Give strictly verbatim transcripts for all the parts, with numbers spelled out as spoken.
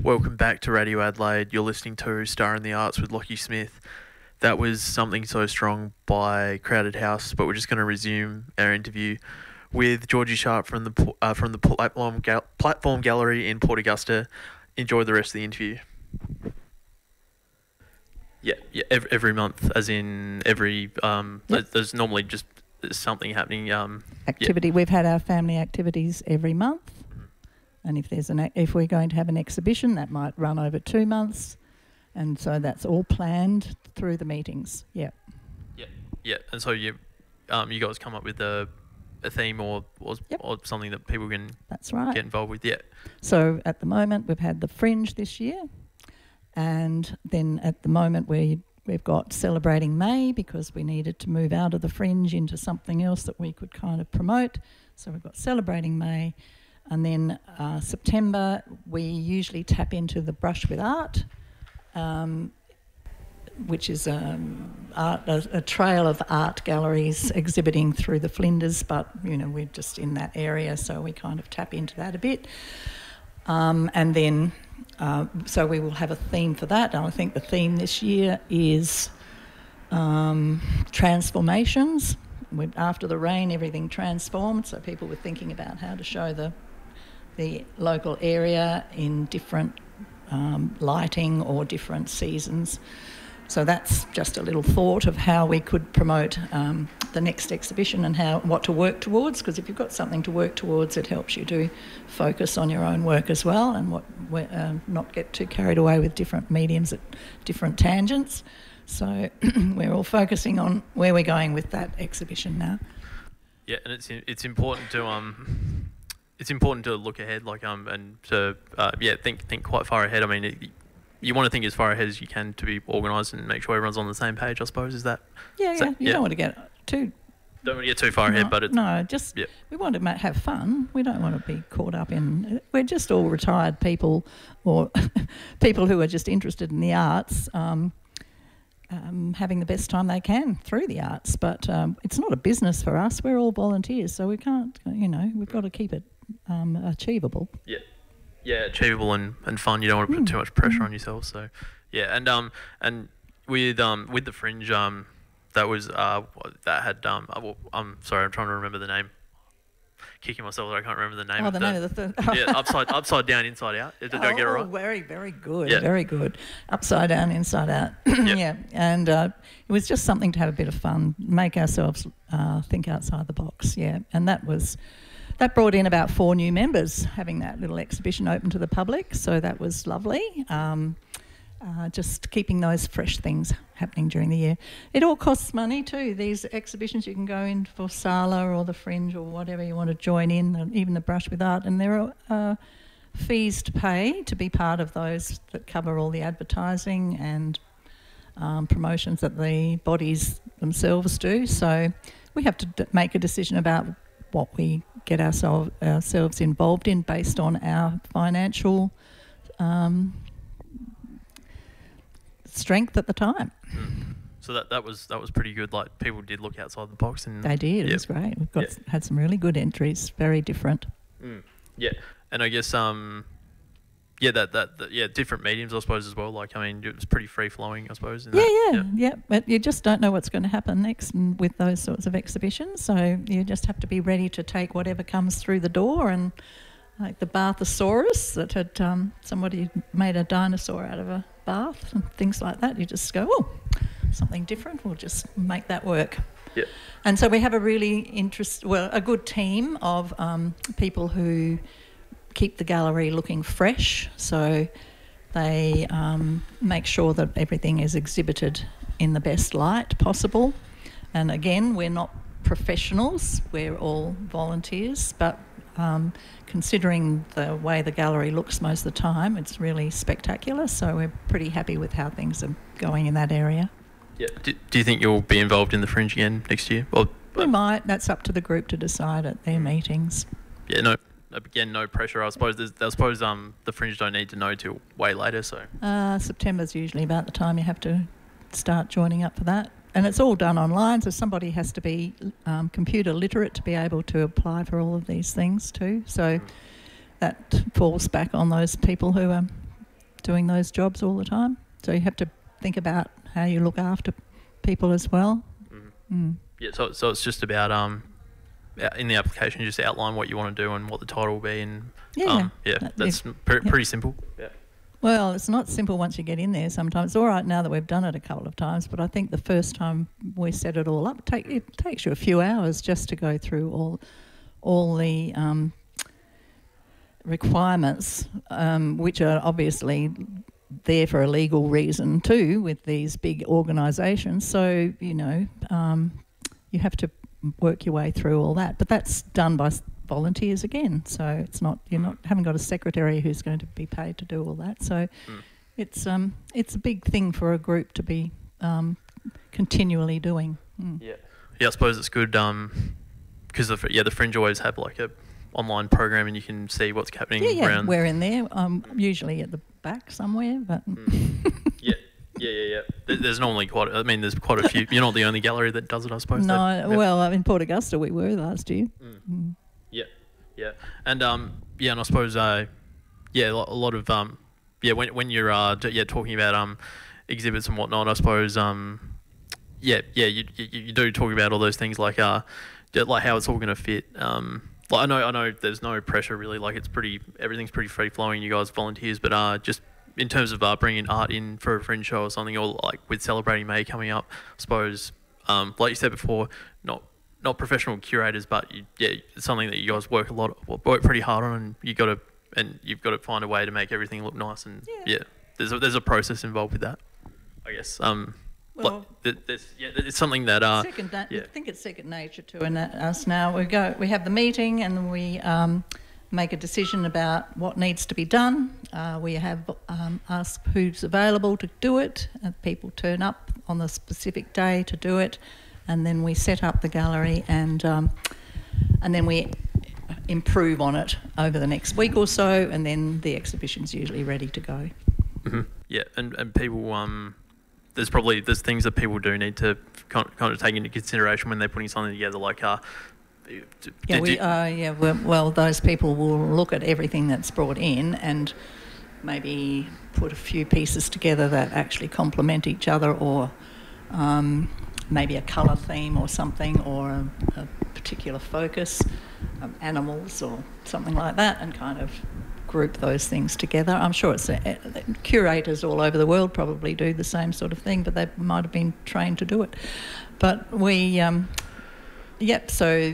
Welcome back to Radio Adelaide. You're listening to Star in the Arts with Lockie Smith. That was Something So Strong by Crowded House, but we're just going to resume our interview with Georgie Sharp from the uh, from the platform, Gal- platform Gallery in Port Augusta. Enjoy the rest of the interview. Yeah, yeah. Every, every month, as in every um, Yep. there's normally just something happening. Um, Activity. yeah. We've had our family activities every month, and if there's an if we're going to have an exhibition, that might run over two months, and so that's all planned through the meetings. Yeah. Yeah, yeah. And so you, um, you guys come up with a, a theme or or, Yep. or something that people can That's right. get involved with. Yeah. So at the moment we've had the Fringe this year, and then at the moment we we've got Celebrating May because we needed to move out of the Fringe into something else that we could kind of promote. So we've got Celebrating May, and then uh, September we usually tap into the Brush with Art, um, which is um, art, a, a trail of art galleries exhibiting through the Flinders, but you know we're just in that area, so we kind of tap into that a bit. Um, and then, uh, so we will have a theme for that. And I think the theme this year is um, transformations. With, after the rain, everything transformed. So people were thinking about how to show the the local area in different um, lighting or different seasons. So that's just a little thought of how we could promote um, the next exhibition and how what to work towards, because if you've got something to work towards, it helps you to focus on your own work as well and what um, not get too carried away with different mediums at different tangents. So we're all focusing on where we're going with that exhibition now. Yeah, and it's it's important to um, it's important to look ahead, like um, and to uh, yeah, think think quite far ahead. I mean. It, You want to think as far ahead as you can to be organised and make sure everyone's on the same page, I suppose. Is that? Yeah, is yeah. that, you yeah. don't want to get too... Don't want to get too far no, ahead, but it's... No, just... Yeah. We want to ma- have fun. We don't want to be caught up in... We're just all retired people or people who are just interested in the arts, um, um, having the best time they can through the arts. But um, it's not a business for us. We're all volunteers, so we can't, you know, we've got to keep it um, achievable. Yeah. Yeah, achievable and, and fun. You don't want to put Mm. too much pressure Mm. on yourself. So, yeah, and um and with um with the Fringe um that was uh that had um uh, well, I'm sorry, I'm trying to remember the name. Kicking myself that I can't remember the name. Oh, of the name of the thing. yeah, upside upside down, inside out. Did I get it Oh, right? very, very good. Yeah. Very good. Upside down, inside out. Yeah. And uh, it was just something to have a bit of fun, make ourselves uh, think outside the box. Yeah. And that was, that brought in about four new members, having that little exhibition open to the public. So that was lovely. Um, uh, just keeping those fresh things happening during the year. It all costs money too. These exhibitions you can go in for Sala or the Fringe or whatever you want to join in, even the Brush with Art, and there are uh, fees to pay to be part of those that cover all the advertising and um, promotions that the bodies themselves do. So we have to d- make a decision about what we get ourselves ourselves involved in based on our financial um, strength at the time. Mm. So that, that was that was pretty good. Like people did look outside the box, and They did. It Yep. was great. We've got Yeah. had some really good entries. Very different. Mm. Yeah, and I guess um yeah that, that that yeah different mediums I suppose as well. Like I mean it was pretty free flowing I suppose. in Yeah, that. yeah, yeah. But you just don't know what's going to happen next n- with those sorts of exhibitions. So you just have to be ready to take whatever comes through the door. And like the Bathosaurus that had um, somebody made a dinosaur out of a bath and things like that. You just go, oh, something different. We'll just make that work. Yeah. And so we have a really interest, well, a good team of um, people who keep the gallery looking fresh. So they um, make sure that everything is exhibited in the best light possible. And again, we're not professionals, we're all volunteers, but um, considering the way the gallery looks most of the time, it's really spectacular. So we're pretty happy with how things are going in that area. Yeah. Do, do you think you'll be involved in the Fringe again next year? Well, We might. That's up to the group to decide at their meetings. yeah, no. Again, no pressure. I suppose. There's, I suppose um the Fringe don't need to know till way later. So. Uh, September's usually about the time you have to start joining up for that. And it's all done online, so somebody has to be um, computer literate to be able to apply for all of these things too. So that falls back on those people who are doing those jobs all the time. So you have to think about how you look after people as well. Mm-hmm. Mm. Yeah, so so it's just about um, in the application, just outline what you want to do and what the title will be, and Yeah, um, yeah, That- that's yeah. pre- Yeah. pretty simple. Yeah. Well, it's not simple once you get in there sometimes. It's all right now that we've done it a couple of times, but I think the first time we set it all up, take, it takes you a few hours just to go through all all the um, requirements, um, which are obviously there for a legal reason too with these big organisations. So, you know, um, you have to work your way through all that. But that's done by volunteers again, so it's not you're not haven't got a secretary who's going to be paid to do all that. So Mm. it's um it's a big thing for a group to be um, continually doing. Mm. Yeah. Yeah, I suppose it's good um, because the fr- yeah the Fringe always have like a online program and you can see what's happening Yeah, yeah, around. we're in there. Um, usually at the back somewhere, but Mm. yeah. Yeah, yeah, yeah. There- There's normally quite. I mean, there's quite a few. You're not the only gallery that does it, I suppose. no. that- yeah. Well, uh, in Port Augusta we were last year. Mm. Mm. Yeah, yeah, and um, yeah, and I suppose uh, yeah, a lo- a lot of um, yeah, when when you're uh, j- yeah, talking about um, exhibits and whatnot, I suppose um, yeah, yeah, you you, you do talk about all those things like uh, j- like how it's all going to fit. Um, like I know I know there's no pressure really. Like it's pretty everything's pretty free flowing. You guys volunteers, but uh, just in terms of uh, bringing art in for a Fringe show or something, or like with Celebrating May coming up, I suppose um, like you said before, not. Not professional curators, but you, yeah, it's something that you guys work a lot, work pretty hard on, and you got to, and you've got to find a way to make everything look nice, and Yeah. yeah, there's a, there's a process involved with that, I guess. Um, Well, like, th- there's, yeah, it's something that uh, second na- yeah. I think it's second nature to an- us now. We go, we have the meeting, and we um, make a decision about what needs to be done. Uh, we have um, asked who's available to do it, and people turn up on the specific day to do it, and then we set up the gallery, and um, and then we improve on it over the next week or so, and then the exhibition's usually ready to go. Mhm. Yeah, and and people um, there's probably there's things that people do need to kind of, kind of take into consideration when they're putting something together, like uh. d- Yeah, did we, you- uh, yeah. Well, well, those people will look at everything that's brought in and maybe put a few pieces together that actually complement each other, or um, maybe a colour theme or something, or a, a particular focus, um, animals or something like that, and kind of group those things together. I'm sure it's a, a, curators all over the world probably do the same sort of thing, but they might have been trained to do it. But we, um, yep. So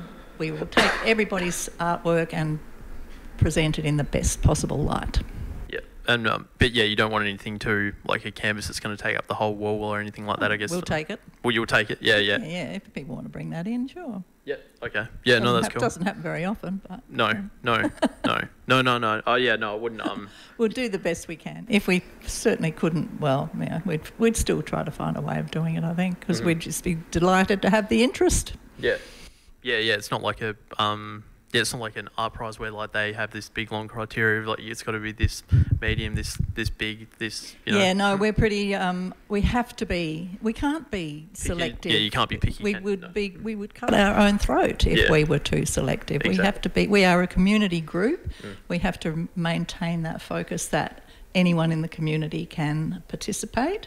we will take everybody's artwork and present it in the best possible light. Yeah, and um, but yeah, you don't want anything too like a canvas that's going to take up the whole wall or anything like that. I guess We'll take it. Well, you'll take it. Yeah, yeah, Yeah, yeah, if people want to bring that in, sure. yeah. Okay. Yeah, no, Doesn't that's hap- cool. Doesn't happen very often, but No, no, no, no, no, no. Oh yeah, no, I wouldn't. Um, we'll do the best we can. If we certainly couldn't, well, yeah, we'd we'd still try to find a way of doing it, I think, because Mhm. we'd just be delighted to have the interest. yeah, yeah, yeah. It's not like a um. Yeah, it's not like an art prize where like they have this big long criteria of like it's got to be this medium, this this big, this you know. Yeah, no, we're pretty. Um, we have to be. We can't be Picky. selective. Yeah, you can't be picky. We can- would no. be. We would cut our own throat if Yeah. we were too selective. We Exactly. have to be. We are a community group. Mm. We have to maintain that focus that anyone in the community can participate.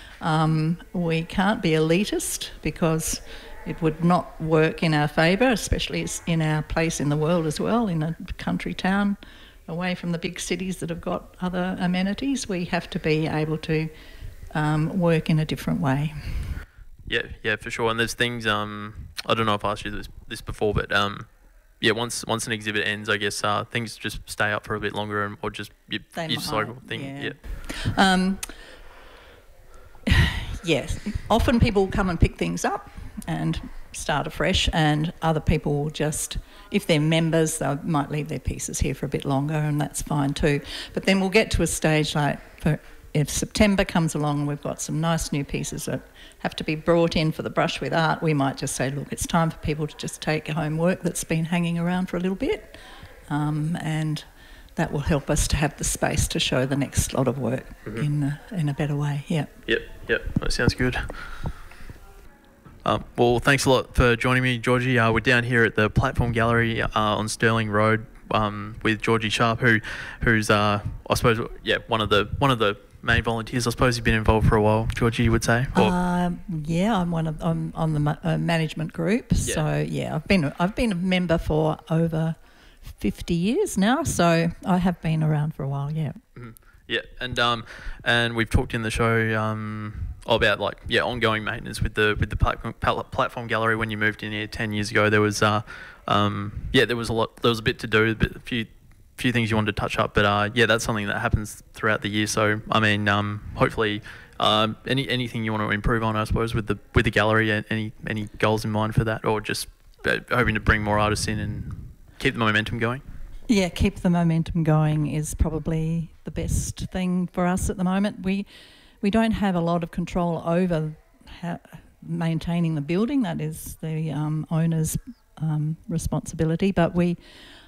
Um, we can't be elitist because it would not work in our favour, especially as in our place in the world as well, in a country town away from the big cities that have got other amenities. We have to be able to um, work in a different way. Yeah, yeah, for sure. And there's things. Um, I don't know if I asked you this, this before, but um, yeah, once once an exhibit ends, I guess uh, things just stay up for a bit longer, and, or just you, They you just might, like thing. yeah. Yeah. Um, yes, often people come and pick things up and start afresh, and other people will just, if they're members, they might leave their pieces here for a bit longer, and that's fine too. But then we'll get to a stage like for, if September comes along and we've got some nice new pieces that have to be brought in for the Brush with Art, we might just say, look, it's time for people to just take home work that's been hanging around for a little bit, um, and that will help us to have the space to show the next lot of work Mhm. in a, in a better way. Yeah. Yep, yep, that sounds good. Um, well, thanks a lot for joining me, Georgie. Uh, we're down here at the Platform Gallery uh, on Stirling Road um, with Georgie Sharp, who who's uh, I suppose yeah one of the one of the main volunteers. I suppose you've been involved for a while, Georgie, you would say? Or? Um, yeah, I'm one of I'm on the ma- uh, management group. Yeah. So yeah, I've been I've been a member for over fifty years now. So I have been around for a while. Yeah. Mm-hmm. Yeah, and um, and we've talked in the show um about like yeah ongoing maintenance with the with the platform, platform gallery. When you moved in here ten years ago, there was uh um yeah there was a lot there was a bit to do, a, bit, a few. few things you wanted to touch up, but uh, yeah, that's something that happens throughout the year. So I mean, um, hopefully, uh, any anything you want to improve on, I suppose, with the with the gallery, any any goals in mind for that, or just uh, hoping to bring more artists in and keep the momentum going. Yeah, keep the momentum going is probably the best thing for us at the moment. We we don't have a lot of control over how, maintaining the building. That is the um, owner's um, responsibility, but we.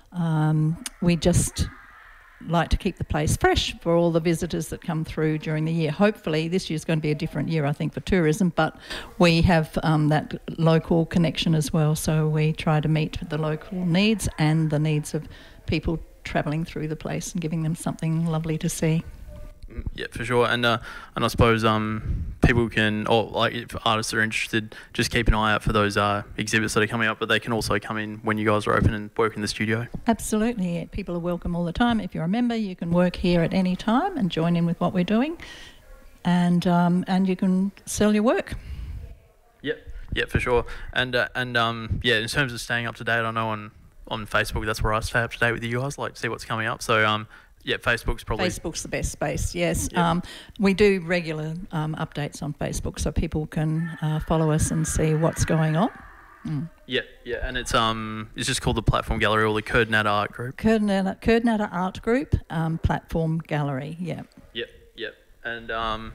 Um, we just like to keep the place fresh for all the visitors that come through during the year. Hopefully this year's going to be a different year, I think, for tourism, but we have um, that local connection as well, so we try to meet the local needs and the needs of people travelling through the place and giving them something lovely to see. Yeah, for sure. And uh, and I suppose um people can, or like if artists are interested, just keep an eye out for those uh exhibits that are coming up. But they can also come in when you guys are open and work in the studio. Absolutely, people are welcome all the time. If you're a member, you can work here at any time and join in with what we're doing, and um and you can sell your work. Yep, yeah, for sure. And uh, and um yeah, in terms of staying up to date, I know on on Facebook that's where I stay up to date with you guys, like see what's coming up. So um. Yeah, Facebook's probably... Facebook's the best space, yes. Yep. Um, we do regular um, updates on Facebook so people can uh, follow us and see what's going on. Mm. Yeah, yeah, and it's um it's just called the Platform Gallery or the Curdnatter Art Group. Curdnatter, Curdnatter Art Group, um, Platform Gallery, yeah. Yep, yep. And um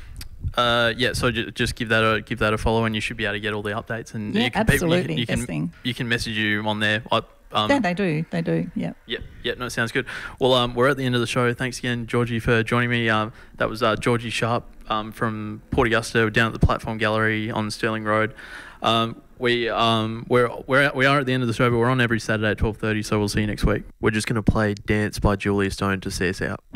uh yeah, so j- just give that a give that a follow and you should be able to get all the updates and yeah, you can absolutely, you, you can thing. you can message you on there. I, Um, yeah, they do. They do. Yeah. Yeah. Yeah. No, it sounds good. Well, um, we're at the end of the show. Thanks again, Georgie, for joining me. Um, that was uh, Georgie Sharp um, from Port Augusta, down at the Platform Gallery on Stirling Road. Um, we um, we're we're at, we are at the end of the show, but we're on every Saturday at twelve thirty. So we'll see you next week. We're just gonna play "Dance" by Julia Stone to see us out.